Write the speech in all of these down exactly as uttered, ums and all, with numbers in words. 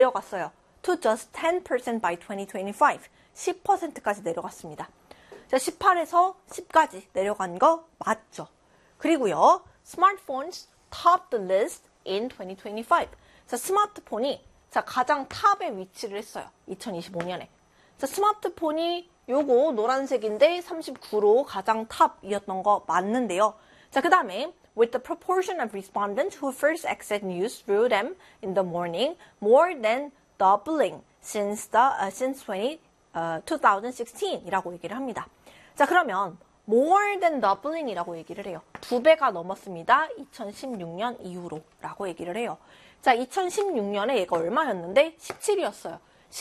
내려갔어요. To just ten percent by twenty twenty-five. 십 퍼센트까지 내려갔습니다. 자, 십팔에서 십까지 내려간 거 맞죠? 그리고요, smartphones top the list in twenty twenty-five. 자, 스마트폰이 자, 가장 탑에 위치를 했어요. 이천이십오 년에. 자, 스마트폰이 요거 노란색인데 삼십구로 가장 탑이었던 거 맞는데요. 자, 그 다음에 with the proportion of respondents who first access news through them in the morning more than doubling since the uh, since twenty, uh, twenty sixteen 이라고 얘기를 합니다. 자, 그러면 more than doubling이라고 얘기를 해요. 두 배가 넘었습니다. 이천십육 년 이후로 라고 얘기를 해요. 자, 이천십육 년에 얘가 얼마였는데 십칠이었어요.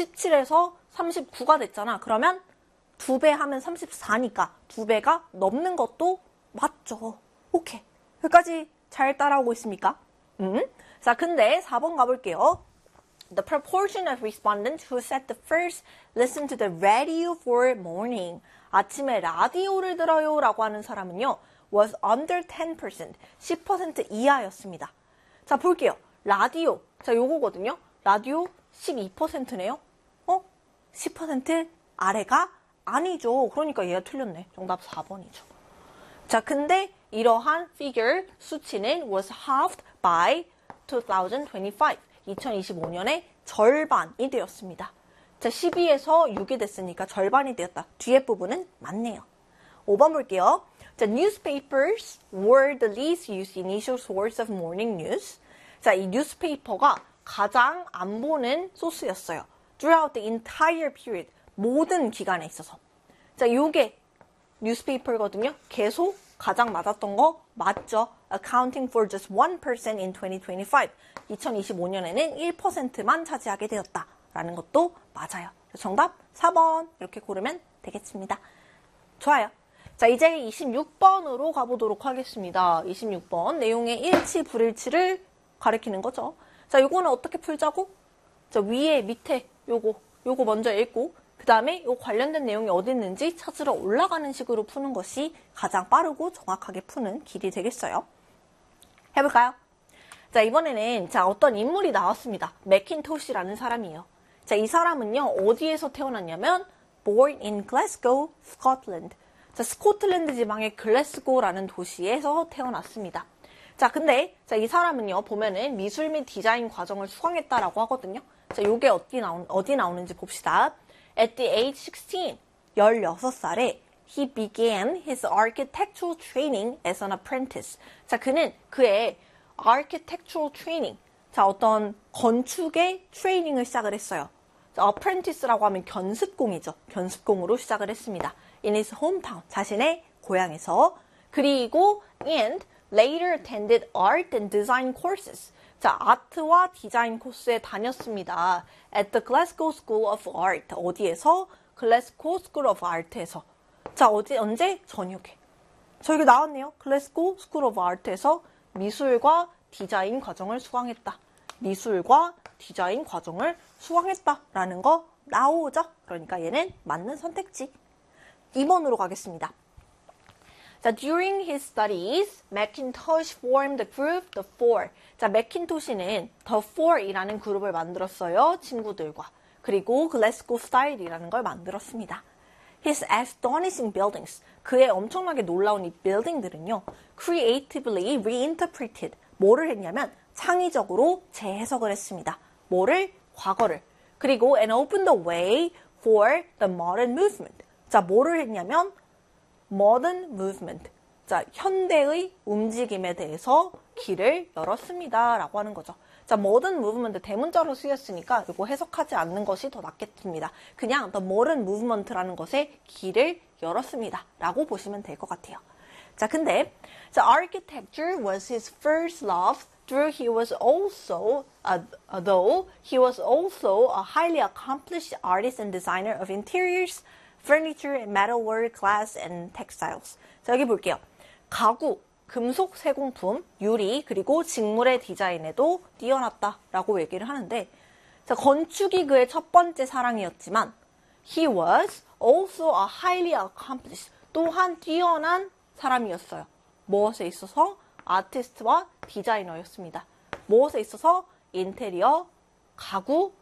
십칠에서 삼십구가 됐잖아. 그러면 두 배 하면 삼십사니까 두 배가 넘는 것도 맞죠. 오케이. 여기까지 잘 따라오고 있습니까? 음. 자, 근데 사 번 가볼게요. The proportion of respondents who said the first listen to the radio for morning. 아침에 라디오를 들어요 라고 하는 사람은요. was under ten percent. 십 퍼센트 이하였습니다. 자, 볼게요. 라디오. 자, 요거거든요. 라디오 십이 퍼센트네요. 어? 십 퍼센트 아래가 아니죠. 그러니까 얘가 틀렸네. 정답 사 번이죠. 자, 근데 이러한 figure 수치는 was halved by twenty twenty-five. 이천이십오 년에 절반이 되었습니다. 자, 십이에서 육이 됐으니까 절반이 되었다. 뒤에 부분은 맞네요. 오 번 볼게요. 자, newspapers were the least used initial source of morning news. 자, 이 뉴스페이퍼가 가장 안 보는 소스였어요. Throughout the entire period. 모든 기간에 있어서. 자, 요게 뉴스페이퍼거든요. 계속 가장 맞았던 거 맞죠? Accounting for just one percent in twenty twenty-five. 이천이십오 년에는 일 퍼센트만 차지하게 되었다라는 것도 맞아요. 정답 사 번 이렇게 고르면 되겠습니다. 좋아요. 자, 이제 이십육 번으로 가보도록 하겠습니다. 이십육 번 내용의 일치, 불일치를 가리키는 거죠. 자, 요거는 어떻게 풀자고? 자, 위에, 밑에 요거, 요거 먼저 읽고 그 다음에 요 관련된 내용이 어디 있는지 찾으러 올라가는 식으로 푸는 것이 가장 빠르고 정확하게 푸는 길이 되겠어요. 해볼까요? 자, 이번에는 자, 어떤 인물이 나왔습니다. 맥킨토시라는 사람이에요. 자, 이 사람은요, 어디에서 태어났냐면 born in Glasgow, Scotland. 자, 스코틀랜드 지방의 글래스고라는 도시에서 태어났습니다. 자, 근데 자, 이 사람은요, 보면은 미술 및 디자인 과정을 수강했다라고 하거든요. 자, 요게 어디 나오, 어디 나오는지 봅시다. At the age sixteen, 열여섯 살에 he began his architectural training as an apprentice. 자, 그는 그의 architectural training, 자, 어떤 건축의 트레이닝을 시작을 했어요. 자, apprentice라고 하면 견습공이죠. 견습공으로 시작을 했습니다. In his hometown, 자신의 고향에서. 그리고 and later attended art and design courses. 자, 아트와 디자인 코스에 다녔습니다. At the Glasgow School of Art. 어디에서? Glasgow School of Art에서. 자, 어디, 언제? 저녁에. 저 여기 나왔네요. Glasgow School of Art에서 미술과 디자인 과정을 수강했다. 미술과 디자인 과정을 수강했다라는 거 나오죠? 그러니까 얘는 맞는 선택지. 이 번으로 가겠습니다. 자, during his studies, Mackintosh formed the group The Four. 자, 맥킨토시는 The Four이라는 그룹을 만들었어요. 친구들과. 그리고 Glasgow Style이라는 걸 만들었습니다. His astonishing buildings. 그의 엄청나게 놀라운 이 빌딩들은요. Creatively reinterpreted. 뭐를 했냐면 창의적으로 재해석을 했습니다. 뭐를? 과거를. 그리고 and opened the way for the modern movement. 자, 뭐를 했냐면 modern movement. 자, 현대의 움직임에 대해서 길을 열었습니다. 라고 하는 거죠. 자, modern movement 대문자로 쓰였으니까 이거 해석하지 않는 것이 더 낫겠습니다. 그냥 the modern movement라는 것에 길을 열었습니다. 라고 보시면 될 것 같아요. 자, 근데 자, architecture was his first love. Through he was also, uh, though he was also a highly accomplished artist and designer of interiors, furniture, metalwork, glass, and textiles. 자, 여기 볼게요. 가구, 금속 세공품, 유리, 그리고 직물의 디자인에도 뛰어났다라고 얘기를 하는데, 자, 건축이 그의 첫 번째 사랑이었지만, he was also a highly accomplished, 또한 뛰어난 사람이었어요. 무엇에 있어서? 아티스트와 디자이너였습니다. 무엇에 있어서? 인테리어, 가구,